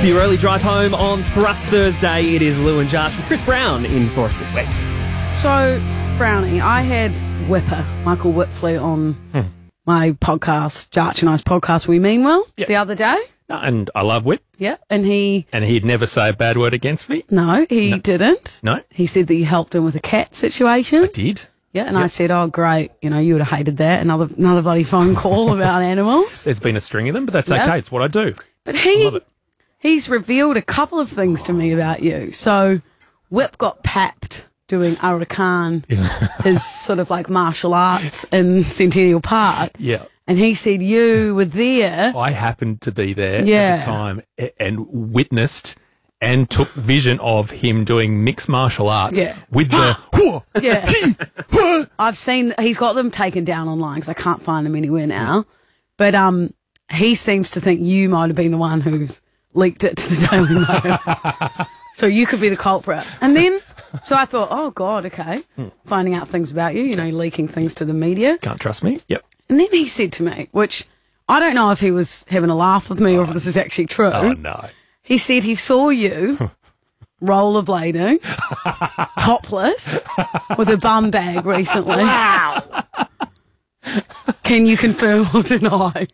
Your early drive home on Thrust Thursday. It is Lou and Jarch with Chris Brown in for us this week. So, Brownie, I had Whipper, Michael Whitfleet, on my podcast, Jarch and I's podcast, We Mean Well, the other day. And I love Whip. Yeah, and he'd never say a bad word against me. No, he didn't. No. He said that you helped him with a cat situation. I did. Yeah, and I said, oh, great, you would have hated that. Another bloody phone call about animals. There's been a string of them, but that's okay. It's what I do. But I love it. he's revealed a couple of things to me about you. So, Whip got papped doing Arakan, his sort of like martial arts in Centennial Park. Yeah. And he said you were there. I happened to be there at the time and witnessed and took vision of him doing mixed martial arts with the... Yeah. I've seen, he's got them taken down online because I can't find them anywhere now. But he seems to think you might have been the one who leaked it to the Daily Mail. So you could be the culprit. And then, so I thought, oh, God, okay. Finding out things about you, leaking things to the media. Can't trust me. Yep. And then he said to me, which I don't know if he was having a laugh with me or if this is actually true. Oh, no. He said he saw you rollerblading, topless, with a bum bag recently. Wow. Can you confirm or deny?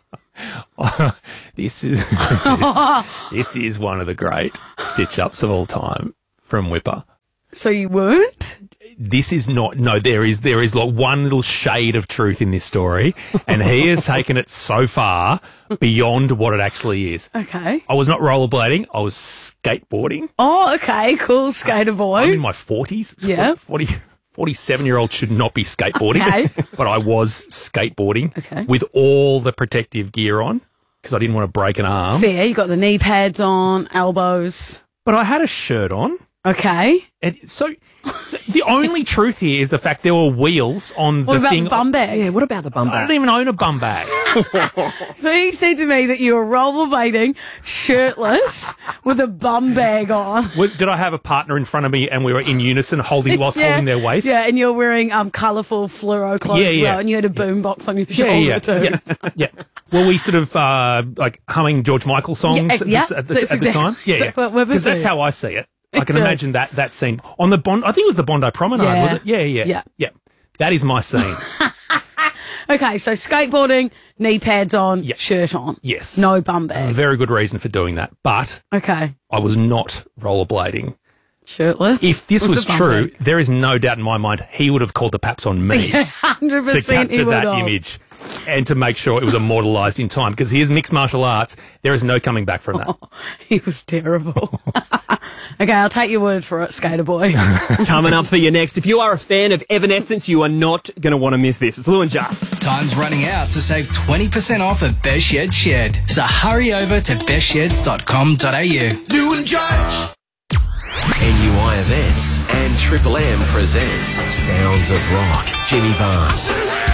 This is one of the great stitch-ups of all time from Whipper. So you weren't? This is not, no, there is like one little shade of truth in this story, and he has taken it so far beyond what it actually is. Okay. I was not rollerblading, I was skateboarding. Oh, okay, cool, skater boy. I'm in my 40s. Yeah. 47-year-old should not be skateboarding, Okay. but I was skateboarding Okay. with all the protective gear on because I didn't want to break an arm. Fair, you got the knee pads on, elbows. But I had a shirt on. Okay. And so the only truth here is the fact there were wheels on What the about thing. the bum bag? Yeah, what about the bum I bag? don't even own a bum bag. So he said to me that you were rollerblading, shirtless, with a bum bag on. Did I have a partner in front of me and we were in unison holding holding their waist? Yeah, and you're wearing colourful fluoro clothes as well, and you had a boombox on your shoulder too. Yeah. Well, we sort of like humming George Michael songs at the time. Yeah, exactly what Whipper because that's do. how I see it. I can imagine that scene on the Bond. I think it was the Bondi Promenade, was it? Yeah. That is my scene. Okay, so skateboarding, knee pads on, Yep. shirt on. Yes. No bum A bag. very good reason for doing that, but Okay. I was not rollerblading. Shirtless. If this with was the bum true, bag. there is no doubt in my mind he would have called the paps on me to 100% he capture would that have. image and to make sure it was immortalised in time because his mixed martial arts, there is no coming back from that. He was terrible. Okay, I'll take your word for it, skater boy. Coming up for you next. If you are a fan of Evanescence, you are not going to want to miss this. It's Lou and Jarch. Time's running out to save 20% off at Best Shed Shed. So hurry over to bestsheds.com.au. Lou and Jarch. NUI Events and Triple M presents Sounds of Rock. Jimmy Barnes,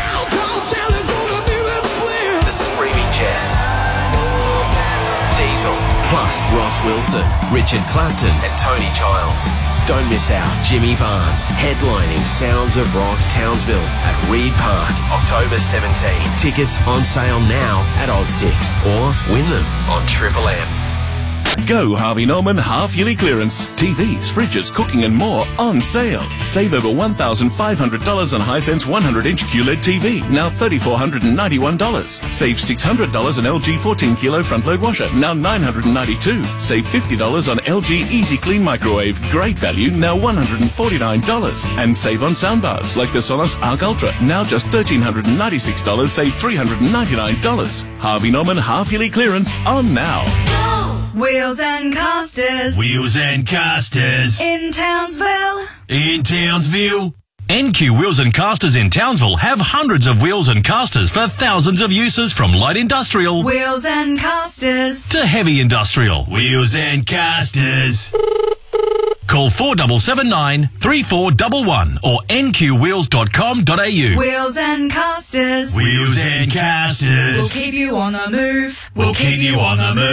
The Screaming Jets, Diesel, plus Ross Wilson, Richard Clapton and Tony Childs. Don't miss out. Jimmy Barnes headlining Sounds of Rock Townsville at Reed Park, October 17. Tickets on sale now at Oztix or win them on Triple M. Go Harvey Norman half-yearly clearance. TVs, fridges, cooking and more on sale. Save over $1,500 on Hisense 100-inch QLED TV, now $3,491. Save $600 on LG 14-kilo front-load washer, now $992. Save $50 on LG Easy Clean microwave, great value, now $149. And save on soundbars like the Sonos Arc Ultra, now just $1,396. Save $399. Harvey Norman half-yearly clearance on now. Wheels and casters Wheels and casters in Townsville. in Townsville. NQ Wheels and Casters in Townsville have hundreds of wheels and casters for thousands of uses, from light industrial Wheels and casters. to heavy industrial. Wheels and casters. Call 4779 3411 or nqwheels.com.au. Wheels and casters. Wheels and We'll casters. keep you on the move. We'll keep you on the move.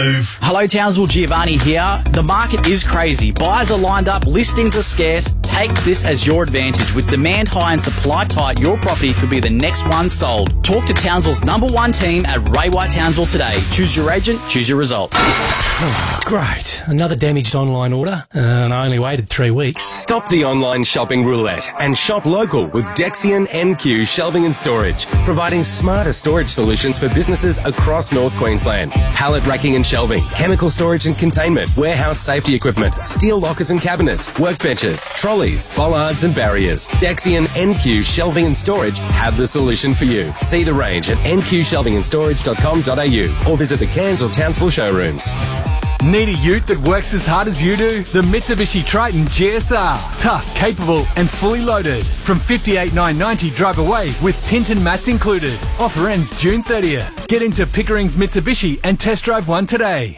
Hello Townsville, Giovanni here. The market is crazy. Buyers are lined up, listings are scarce. Take this as your advantage. With demand high and supply tight, your property could be the next one sold. Talk to Townsville's #1 team at Ray White Townsville today. Choose your agent, choose your result. Oh, great. Another damaged online order, and I only waited 3 weeks. Stop the online shopping roulette and shop local with Dexian NQ Shelving and Storage, providing smarter storage solutions for businesses across North Queensland. Pallet racking and shelving, chemical storage and containment, warehouse safety equipment, steel lockers and cabinets, workbenches, trolleys, bollards and barriers. Dexian NQ Shelving and Storage have the solution for you. See the range at nqshelvingandstorage.com.au or visit the Cairns or Townsville showrooms. Need a ute that works as hard as you do? The Mitsubishi Triton GSR. Tough, capable and fully loaded. From $58,990 drive away with tint and mats included. Offer ends June 30th. Get into Pickering's Mitsubishi and test drive one today.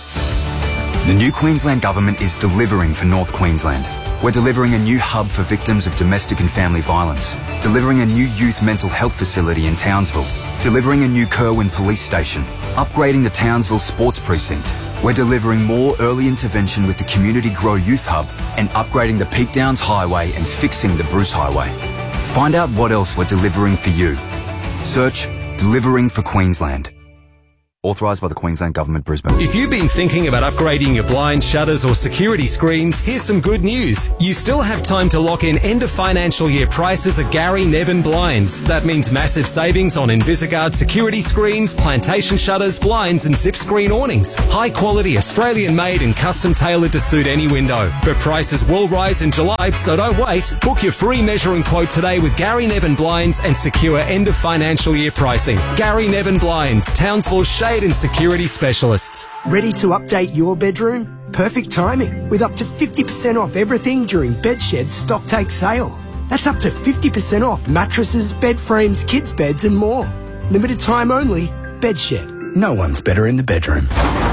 The new Queensland Government is delivering for North Queensland. We're delivering a new hub for victims of domestic and family violence, delivering a new youth mental health facility in Townsville, delivering a new Kerwin police station, upgrading the Townsville sports precinct. We're delivering more early intervention with the Community Grow Youth Hub and upgrading the Peak Downs Highway and fixing the Bruce Highway. Find out what else we're delivering for you. Search Delivering for Queensland. Authorised by the Queensland Government, Brisbane. If you've been thinking about upgrading your blinds, shutters or security screens, here's some good news. You still have time to lock in end of financial year prices at Gary Nevin Blinds. That means massive savings on Invisiguard security screens, plantation shutters, blinds and zip screen awnings. High quality, Australian made and custom tailored to suit any window. But prices will rise in July, so don't wait. Book your free measuring quote today with Gary Nevin Blinds and secure end of financial year pricing. Gary Nevin Blinds, Townsville's shade and security specialists. Ready to update your bedroom? Perfect timing, with up to 50% off everything during Bedshed's stock take sale. That's up to 50% off mattresses, bed frames, kids' beds and more. Limited time only. Bedshed. No one's better in the bedroom.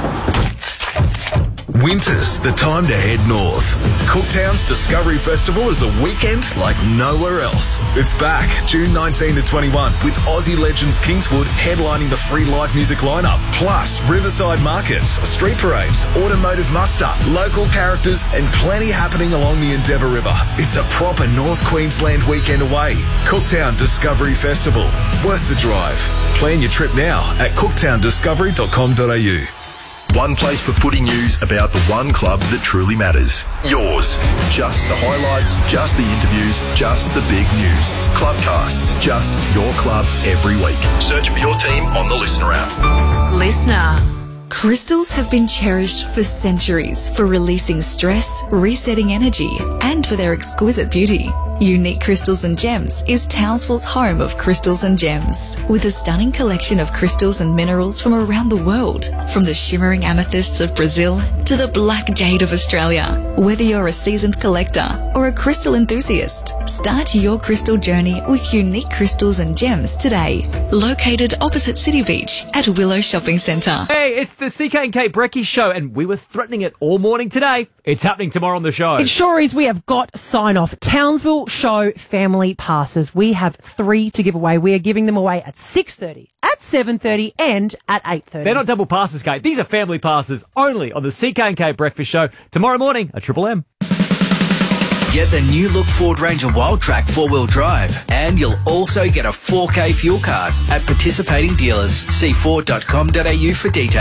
Winter's the time to head north. Cooktown's Discovery Festival is a weekend like nowhere else. It's back June 19 to 21 with Aussie legends Kingswood headlining the free live music lineup. Plus Riverside Markets, street parades, automotive muster, local characters and plenty happening along the Endeavour River. It's a proper North Queensland weekend away. Cooktown Discovery Festival. Worth the drive. Plan your trip now at cooktowndiscovery.com.au. One place for footy news about the one club that truly matters. Yours. Just the highlights, just the interviews, just the big news. Clubcasts, just your club every week. Search for your team on the Listener app. Listener. Crystals have been cherished for centuries for releasing stress, resetting energy, and for their exquisite beauty. Unique Crystals and Gems is Townsville's home of crystals and gems, with a stunning collection of crystals and minerals from around the world, from the shimmering amethysts of Brazil to the black jade of Australia. Whether you're a seasoned collector or a crystal enthusiast, start your crystal journey with Unique Crystals and Gems today. Located opposite City Beach at Willow Shopping Centre. Hey, it's the CK and Kate Brecky show, and we were threatening it all morning today. It's happening tomorrow on the show. It sure is. We have got sign-off. Townsville Show family passes. We have 3 to give away. We are giving them away at 6:30, at 7:30 and at 8:30. They're not double passes, Kate. These are family passes only on the CK and Kate Breakfast Show tomorrow morning at Triple M. Get the new look Ford Ranger Wildtrak 4-wheel drive, and you'll also get a 4K fuel card at participating dealers. See Ford.com.au for details.